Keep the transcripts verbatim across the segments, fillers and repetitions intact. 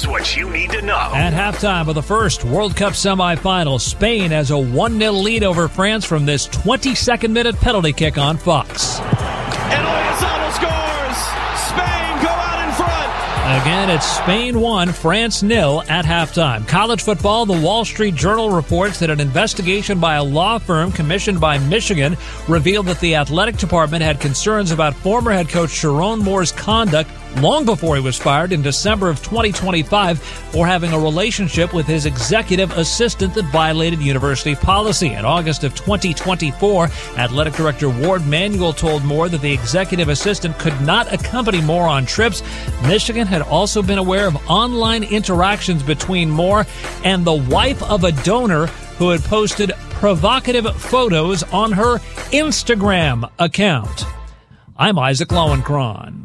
Here's what you need to know. At halftime of the first World Cup semifinal, Spain has a one nil lead over France from this twenty-second minute penalty kick on Fox. And Oyarzabal scores! Spain go out in front! Again, it's Spain one, France nil at halftime. College football, the Wall Street Journal reports that an investigation by a law firm commissioned by Michigan revealed that the athletic department had concerns about former head coach Sherrone Moore's conduct long before he was fired in December of twenty twenty-five for having a relationship with his executive assistant that violated university policy. In August of twenty twenty-four, athletic director Ward Manuel told Moore that the executive assistant could not accompany Moore on trips. Michigan had also been aware of online interactions between Moore and the wife of a donor who had posted provocative photos on her Instagram account. I'm Isaac Lowenkron.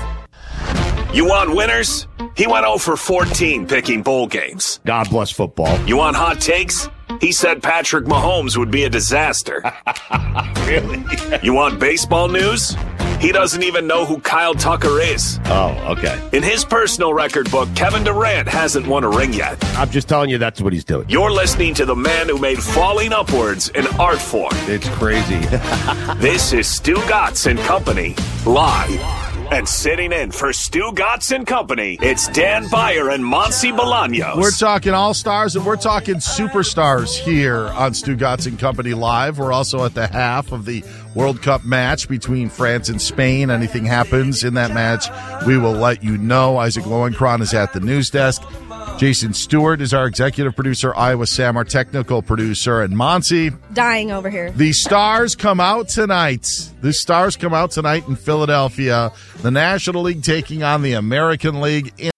You want winners? He went oh for fourteen picking bowl games. God bless football. You want hot takes? He said Patrick Mahomes would be a disaster. Really? You want baseball news? He doesn't even know who Kyle Tucker is. Oh, okay. In his personal record book, Kevin Durant hasn't won a ring yet. I'm just telling you that's what he's doing. You're listening to the man who made falling upwards an art form. It's crazy. This is Stu Gatz and Company, live. And sitting in for Stu Gatz and Company, it's Dan Beyer and Monty Bolaños. We're talking all-stars and we're talking superstars here on Stu Gatz and Company Live. We're also at the half of the World Cup match between France and Spain. Anything happens in that match, we will let you know. Isaac Lowenkron is at the news desk. Jason Stewart is our executive producer. Iowa Sam, our technical producer. And Monty. Dying over here. The stars come out tonight. The stars come out tonight in Philadelphia. The National League taking on the American League in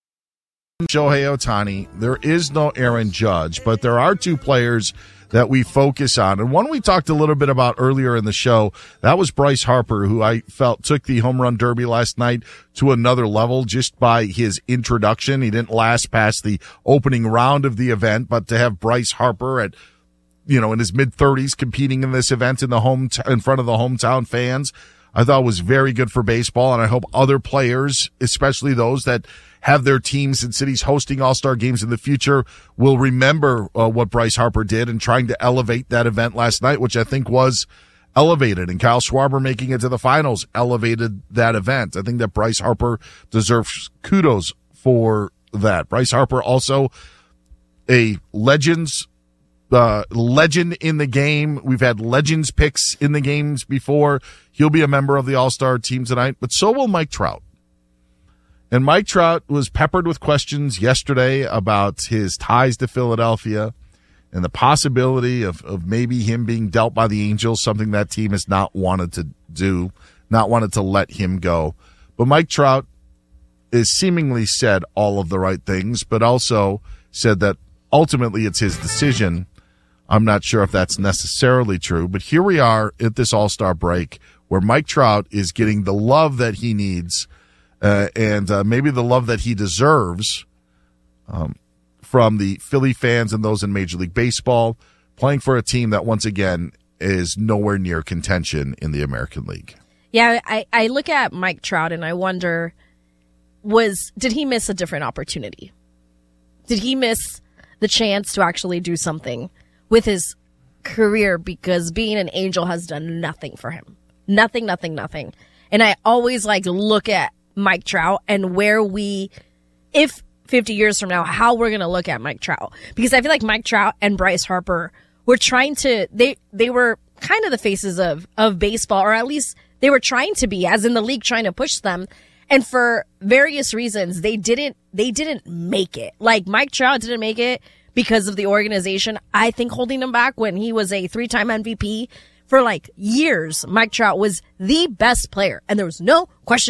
Shohei Ohtani. There is no Aaron Judge, but there are two players that we focus on. And one we talked a little bit about earlier in the show, that was Bryce Harper, who I felt took the home run derby last night to another level just by his introduction. He didn't last past the opening round of the event, but to have Bryce Harper at, you know, in his mid thirties competing in this event in the home, t- in front of the hometown fans, I thought was very good for baseball. And I hope other players, especially those that have their teams and cities hosting all-star games in the future, will remember uh, what Bryce Harper did in trying to elevate that event last night, which I think was elevated. And Kyle Schwarber making it to the finals elevated that event. I think that Bryce Harper deserves kudos for that. Bryce Harper also a legends uh, legend in the game. We've had legends picks in the games before. He'll be a member of the all-star team tonight, but so will Mike Trout. And Mike Trout was peppered with questions yesterday about his ties to Philadelphia and the possibility of, of maybe him being dealt by the Angels, something that team has not wanted to do, not wanted to let him go. But Mike Trout has seemingly said all of the right things, but also said that ultimately it's his decision. I'm not sure if that's necessarily true, but here we are at this All-Star break where Mike Trout is getting the love that he needs Uh, and uh, maybe the love that he deserves um, from the Philly fans and those in Major League Baseball, playing for a team that, once again, is nowhere near contention in the American League. Yeah, I, I look at Mike Trout and I wonder, was did he miss a different opportunity? Did he miss the chance to actually do something with his career? Because being an Angel has done nothing for him. Nothing, nothing, nothing. And I always like look at Mike Trout and where we, if fifty years from now, how we're going to look at Mike Trout. Because I feel like Mike Trout and Bryce Harper were trying to, they, they were kind of the faces of, of baseball, or at least they were trying to be, as in the league trying to push them. And for various reasons, they didn't, they didn't make it. Like Mike Trout didn't make it because of the organization, I think, holding him back when he was a three-time M V P. For like years, Mike Trout was the best player, and there was no question